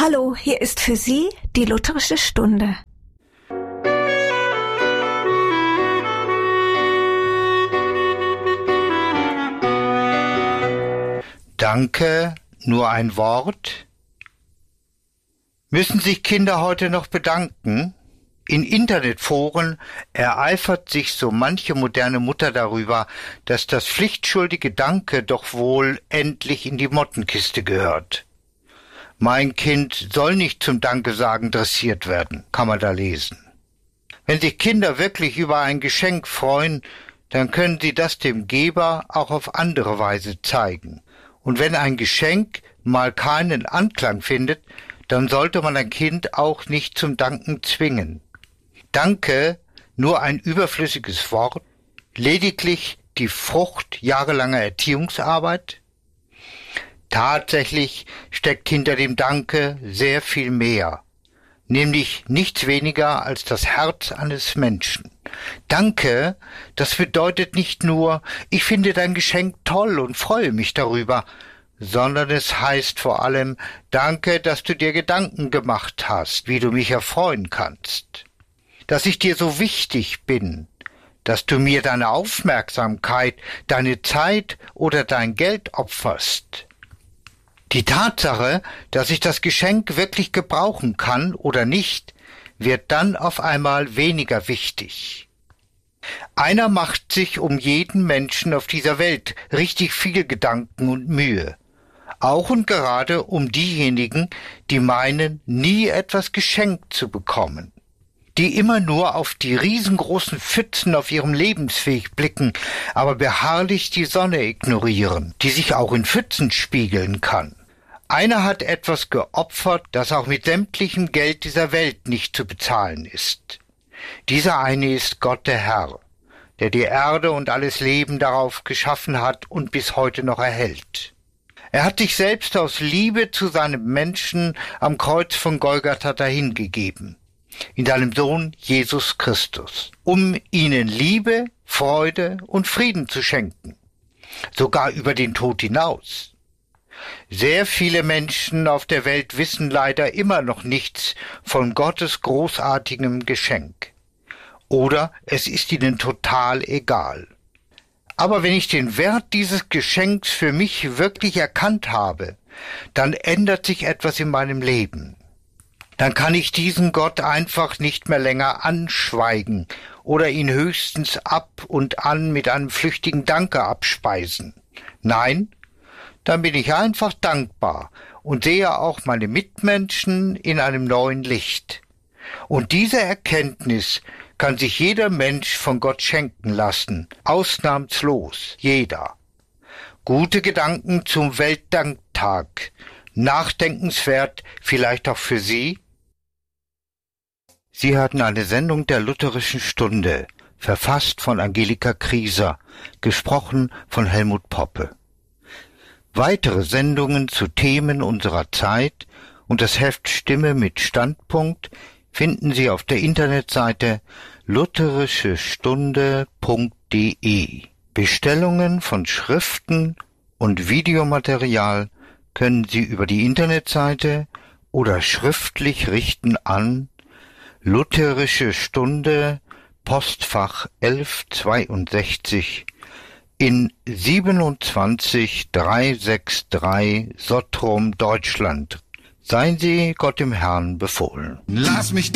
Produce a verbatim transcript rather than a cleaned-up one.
Hallo, hier ist für Sie die Lutherische Stunde. Danke, nur ein Wort? Müssen sich Kinder heute noch bedanken? In Internetforen ereifert sich so manche moderne Mutter darüber, dass das pflichtschuldige Danke doch wohl endlich in die Mottenkiste gehört. Mein Kind soll nicht zum Danke-Sagen dressiert werden, kann man da lesen. Wenn sich Kinder wirklich über ein Geschenk freuen, dann können sie das dem Geber auch auf andere Weise zeigen. Und wenn ein Geschenk mal keinen Anklang findet, dann sollte man ein Kind auch nicht zum Danken zwingen. Danke, nur ein überflüssiges Wort, lediglich die Frucht jahrelanger Erziehungsarbeit? Tatsächlich steckt hinter dem Danke sehr viel mehr, nämlich nichts weniger als das Herz eines Menschen. Danke, das bedeutet nicht nur, ich finde dein Geschenk toll und freue mich darüber, sondern es heißt vor allem, danke, dass du dir Gedanken gemacht hast, wie du mich erfreuen kannst, dass ich dir so wichtig bin, dass du mir deine Aufmerksamkeit, deine Zeit oder dein Geld opferst. Die Tatsache, dass ich das Geschenk wirklich gebrauchen kann oder nicht, wird dann auf einmal weniger wichtig. Einer macht sich um jeden Menschen auf dieser Welt richtig viel Gedanken und Mühe. Auch und gerade um diejenigen, die meinen, nie etwas geschenkt zu bekommen. Die immer nur auf die riesengroßen Pfützen auf ihrem Lebensweg blicken, aber beharrlich die Sonne ignorieren, die sich auch in Pfützen spiegeln kann. Einer hat etwas geopfert, das auch mit sämtlichem Geld dieser Welt nicht zu bezahlen ist. Dieser eine ist Gott der Herr, der die Erde und alles Leben darauf geschaffen hat und bis heute noch erhält. Er hat sich selbst aus Liebe zu seinem Menschen am Kreuz von Golgatha dahingegeben, in seinem Sohn Jesus Christus, um ihnen Liebe, Freude und Frieden zu schenken, sogar über den Tod hinaus. Sehr viele Menschen auf der Welt wissen leider immer noch nichts von Gottes großartigem Geschenk. Oder es ist ihnen total egal. Aber wenn ich den Wert dieses Geschenks für mich wirklich erkannt habe, dann ändert sich etwas in meinem Leben. Dann kann ich diesen Gott einfach nicht mehr länger anschweigen oder ihn höchstens ab und an mit einem flüchtigen Danke abspeisen. Nein, dann bin ich einfach dankbar und sehe auch meine Mitmenschen in einem neuen Licht. Und diese Erkenntnis kann sich jeder Mensch von Gott schenken lassen, ausnahmslos, jeder. Gute Gedanken zum Weltdanktag, nachdenkenswert vielleicht auch für Sie? Sie hörten eine Sendung der Lutherischen Stunde, verfasst von Angelika Krieser, gesprochen von Helmut Poppe. Weitere Sendungen zu Themen unserer Zeit und das Heft Stimme mit Standpunkt finden Sie auf der Internetseite lutherische stunde punkt de. Bestellungen von Schriften und Videomaterial können Sie über die Internetseite oder schriftlich richten an Lutherische Stunde, Postfach elf zweiundsechzig in siebenundzwanzig dreihundertdreiundsechzig Sottrum, Deutschland. Seien Sie Gott im Herrn befohlen. Lass mich